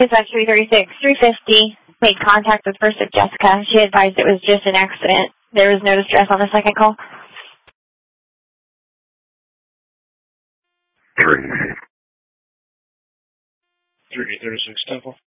Dispatch 336, 350, made contact with First of Jessica. She advised it was just an accident. There was no distress on the second call. 336 Temple.